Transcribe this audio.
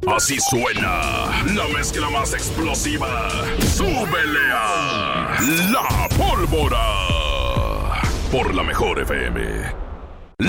Así suena la mezcla más explosiva. ¡Súbele a La Pólvora! Por la Mejor FM.